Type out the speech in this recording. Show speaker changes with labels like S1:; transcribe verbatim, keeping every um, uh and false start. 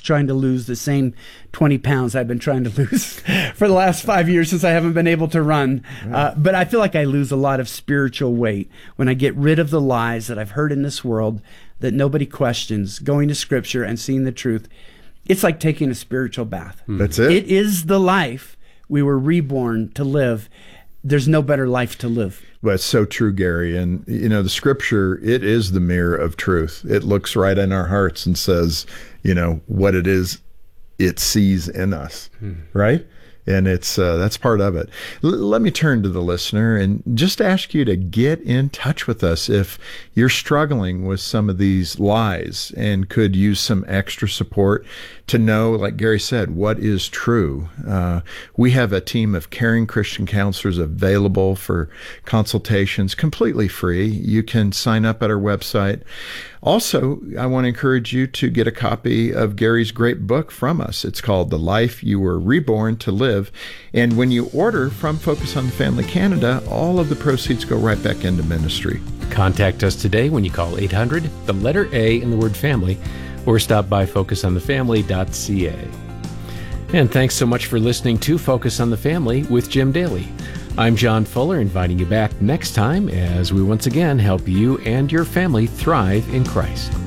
S1: trying to lose the same twenty pounds I've been trying to lose for the last five years since I haven't been able to run. Right. Uh, but I feel like I lose a lot of spiritual weight when I get rid of the lies that I've heard in this world that nobody questions, going to Scripture and seeing the truth. It's like taking a spiritual bath.
S2: That's it.
S1: It is the life we were reborn to live. There's no better life to live.
S2: Well, it's so true, Gary. And, you know, the Scripture, it is the mirror of truth. It looks right in our hearts and says, you know, what it is it sees in us, hmm. right? And it's uh, that's part of it. L- let me turn to the listener and just ask you to get in touch with us if you're struggling with some of these lies and could use some extra support to know, like Gary said, what is true. Uh, we have a team of caring Christian counselors available for consultations completely free. You can sign up at our website. Also, I want to encourage you to get a copy of Gary's great book from us. It's called The Life You Were Reborn to Live. And when you order from Focus on the Family Canada, all of the proceeds go right back into ministry.
S3: Contact us today when you call eight hundred, the letter A in the word family, or stop by focus on the family dot c a. And thanks so much for listening to Focus on the Family with Jim Daly. I'm John Fuller, inviting you back next time as we once again help you and your family thrive in Christ.